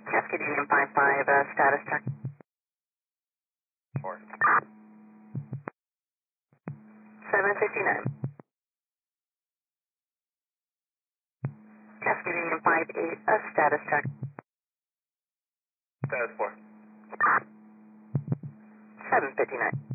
Cascade 55, status check. 4. 759. Cascade 58, status check. Status 4. 759.